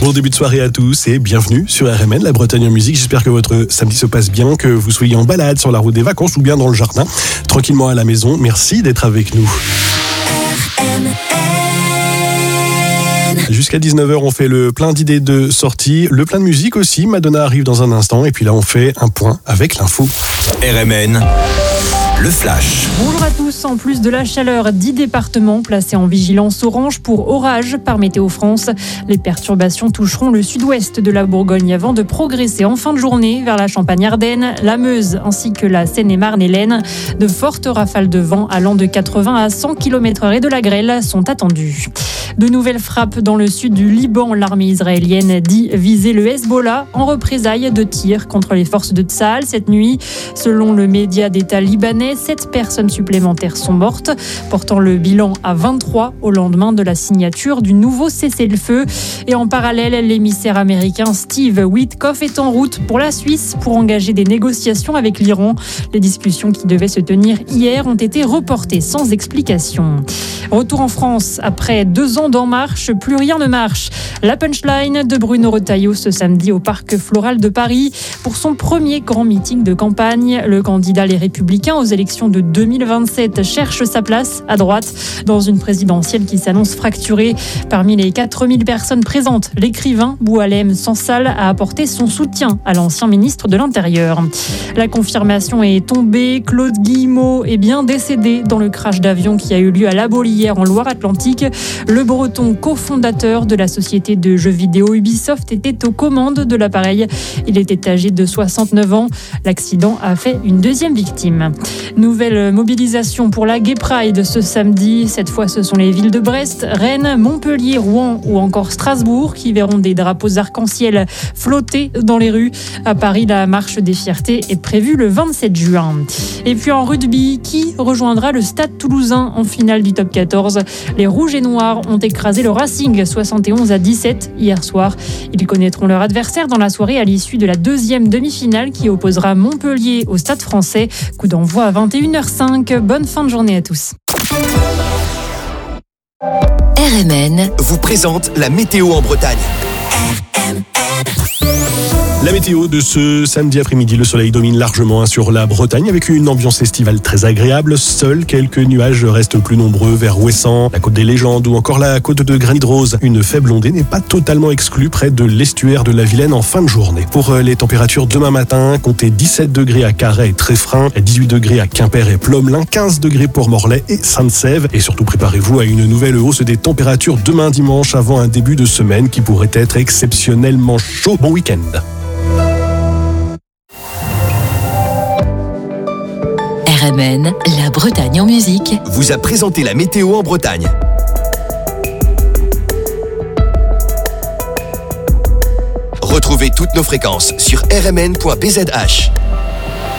Bon début de soirée à tous et bienvenue sur RMN, la Bretagne en musique. J'espère que votre samedi se passe bien, que vous soyez en balade sur la route des vacances ou bien dans le jardin, tranquillement à la maison. Merci d'être avec nous. Jusqu'à 19h, on fait le plein d'idées de sortie, le plein de musique aussi. Madonna arrive dans un instant et puis là, on fait un point avec l'info. RMN, le flash. Bonjour à tous. En plus de la chaleur, 10 départements placés en vigilance orange pour orage par Météo France. Les perturbations toucheront le sud-ouest de la Bourgogne avant de progresser en fin de journée vers la Champagne-Ardenne, la Meuse ainsi que la Seine-et-Marne et l'Aisne. De fortes rafales de vent allant de 80 à 100 km/h et de la grêle sont attendues. De nouvelles frappes dans le sud du Liban. L'armée israélienne dit viser le Hezbollah en représailles de tirs contre les forces de Tsahal cette nuit. Selon le média d'État libanais, 7 personnes supplémentaires sont mortes, portant le bilan à 23 au lendemain de la signature du nouveau cessez-le-feu. Et en parallèle, l'émissaire américain Steve Witkoff est en route pour la Suisse pour engager des négociations avec l'Iran. Les discussions qui devaient se tenir hier ont été reportées sans explication. Retour en France après 2 ans d'En Marche, plus rien ne marche. La punchline de Bruno Retailleau ce samedi au Parc Floral de Paris pour son premier grand meeting de campagne. Le candidat Les Républicains aux élections de 2027 cherche sa place à droite dans une présidentielle qui s'annonce fracturée. Parmi les 4000 personnes présentes, l'écrivain Boualem Sansal a apporté son soutien à l'ancien ministre de l'Intérieur. La confirmation est tombée. Claude Guillemot est bien décédé dans le crash d'avion qui a eu lieu à La Baule hier en Loire-Atlantique. Le Breton, cofondateur de la société de jeux vidéo Ubisoft, était aux commandes de l'appareil. Il était âgé de 69 ans. L'accident a fait une 2e victime. Nouvelle mobilisation pour la Gay Pride ce samedi. Cette fois, ce sont les villes de Brest, Rennes, Montpellier, Rouen ou encore Strasbourg qui verront des drapeaux arc-en-ciel flotter dans les rues. À Paris, la marche des fiertés est prévue le 27 juin. Et puis en rugby, qui rejoindra le Stade Toulousain en finale du top 14 ? Les Rouges et Noirs ont écrasé le Racing 71-17 hier soir. Ils connaîtront leur adversaire dans la soirée à l'issue de la 2e demi-finale qui opposera Montpellier au Stade Français. Coup d'envoi à 21h05. Bonne fin de journée à tous. RMN vous présente la météo en Bretagne. La météo de ce samedi après-midi, le soleil domine largement sur la Bretagne avec une ambiance estivale très agréable. Seuls quelques nuages restent plus nombreux vers Ouessant, la côte des Légendes ou encore la côte de Granit-Rose. Une faible ondée n'est pas totalement exclue près de l'estuaire de la Vilaine en fin de journée. Pour les températures demain matin, comptez 17 degrés à Carhaix et Tréfrain, 18 degrés à Quimper et Plomelin, 15 degrés pour Morlaix et Sainte-Sève. Et surtout préparez-vous à une nouvelle hausse des températures demain dimanche avant un début de semaine qui pourrait être exceptionnellement chaud. Bon week-end. RMN, la Bretagne en musique, vous a présenté la météo en Bretagne. Retrouvez toutes nos fréquences sur rmn.bzh.